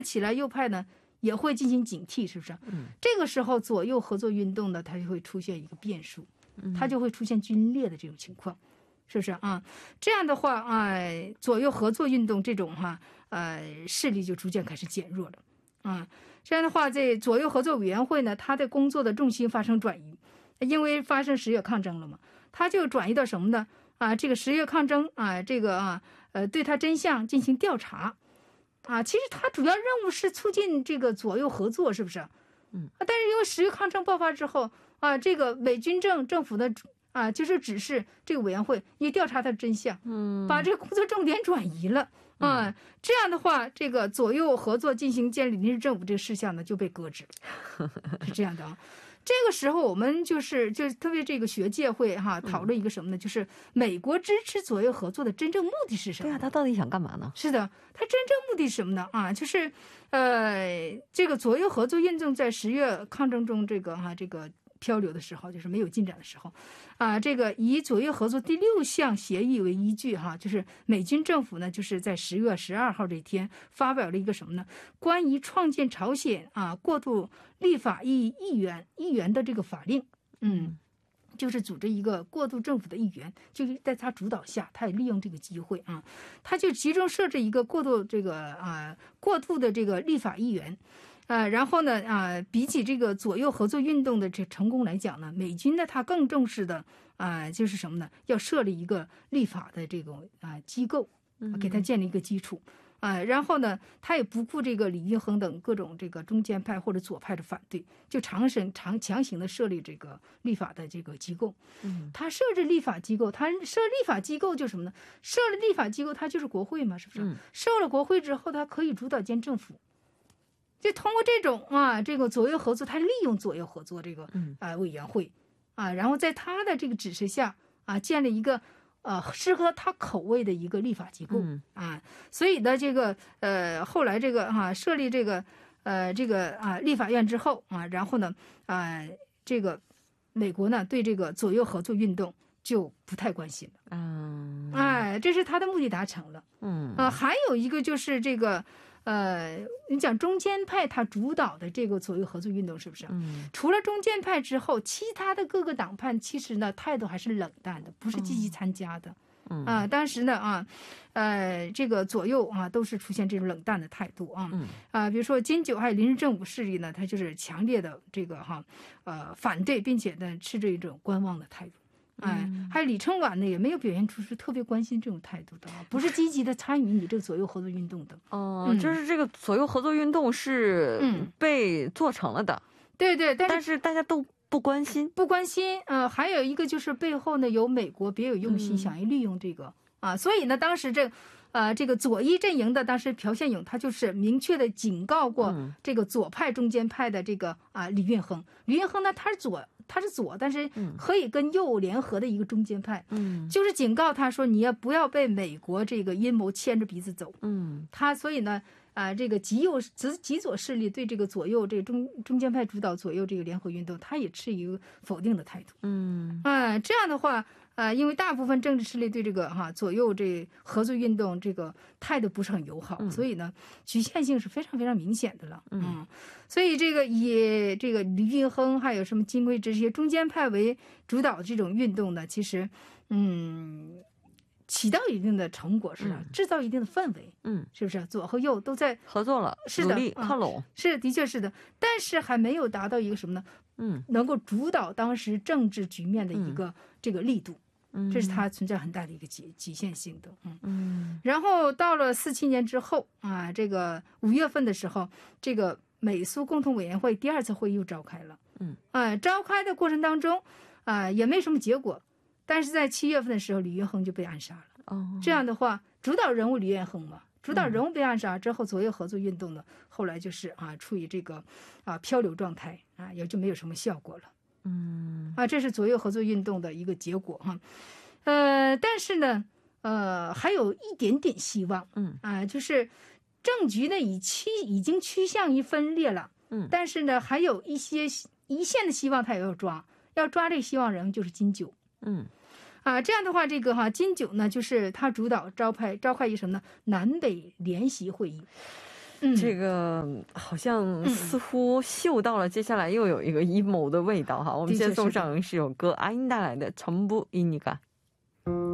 起来右派呢也会进行警惕，是不是？这个时候左右合作运动呢，它就会出现一个变数，它就会出现军裂的这种情况，是不是啊？这样的话，左右合作运动这种势力就逐渐开始减弱了，这样的话，这左右合作委员会呢，它的工作的重心发生转移，因为发生10月抗争了嘛，它就转移到什么呢？这个10月抗争对它真相进行调查。其实它主要任务是促进这个左右合作，是不是？但是因为10月抗争爆发之后，这个美军政府的就是指示这个委员会也调查它的真相，把这个工作重点转移了，这样的话，这个左右合作进行建立临时政府这个事项呢就被搁置了，是这样的啊。这个时候我们就特别这个学界会讨论一个什么呢？就是美国支持左右合作的真正目的是什么？ 对啊，他到底想干嘛呢？ 是的，他真正目的是什么呢？就是这个左右合作运动在10月抗争中这个漂流的时候，就是没有进展的时候，这个以左右合作第6项协议为依据，就是美军政府呢，就是在10月12号这一天发表了一个什么呢？关于创建朝鲜过渡立法议员的这个法令，就是组织一个过渡政府的议员，就是在他主导下，他也利用这个机会他就集中设置一个过渡的这个立法议员。然后呢，比起这个左右合作运动的这成功来讲呢，美军呢他更重视的就是什么呢？要设立一个立法的这种机构，给他建立一个基础。然后呢，他也不顾这个李运亨等各种这个中间派或者左派的反对，就强行的设立这个立法的这个机构。他设置立法机构，他设立法机构就是什么呢？设立立法机构，它就是国会嘛，是不是？设了国会之后，他可以主导建政府。就通过这种这个左右合作，他利用左右合作这个委员会然后在他的这个指示下建立一个适合他口味的一个立法机构所以呢，这个后来这个设立这个立法院之后然后呢这个美国呢对这个左右合作运动就不太关心了这是他的目的达成了还有一个就是这个。你讲中间派他主导的这个左右合作运动是不是？除了中间派之后，其他的各个党派其实呢态度还是冷淡的，不是积极参加的。当时呢这个左右都是出现这种冷淡的态度比如说金九还有临时政府势力呢，他就是强烈的这个反对，并且呢持着一种观望的态度。还有李承晚呢，也没有表现出是特别关心这种态度的不是积极的参与你这个左右合作运动的。 就是这个左右合作运动是被做成了的， 对对， 但是大家都不关心。 还有一个就是背后呢有美国别有用心，想要利用这个所以呢当时这个左翼阵营的当时朴宪勇他就是明确的警告过这个左派中间派的这个李运亨呢他是左，但是可以跟右联合的一个中间派，就是警告他说你也不要被美国这个阴谋牵着鼻子走。他所以呢这个极左势力对这个左右这个中间派主导左右这个联合运动，他也持一个否定的态度。这样的话因为大部分政治势力对这个左右这合作运动这个态度不是很友好，所以呢局限性是非常非常明显的了。所以这个以这个李运亨还有什么金贵这些中间派为主导的这种运动呢，其实起到一定的成果，是制造一定的氛围，是不是？左和右都在合作了， 是的， 努力靠拢， 是的确是的，但是还没有达到一个什么呢？能够主导当时政治局面的一个这个力度。这是它存在很大的一个局限性的。然后到了47年之后这个5月份的时候，这个美苏共同委员会第2次会议又召开了。召开的过程当中也没什么结果，但是在7月份的时候，李运亨就被暗杀了。这样的话，主导人物李运亨嘛，主导人物被暗杀之后，左右合作运动呢，后来就是处于这个漂流状态也就没有什么效果了。这是左右合作运动的一个结果但是呢还有一点点希望就是政局呢已经趋向于分裂了但是呢还有一些一线的希望他也要抓这个希望人就是金九这样的话这个金九呢就是他主导召开一什么呢南北联席会议。 这个好像似乎嗅到了接下来又有一个阴谋的味道哈。我们先送上是有歌阿英带来的전부이니까。